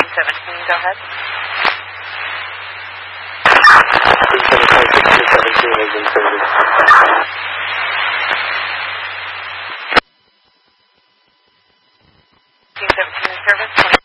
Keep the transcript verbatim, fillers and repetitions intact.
seventeen, go ahead. seventeen is in service. seventeen in service, twenty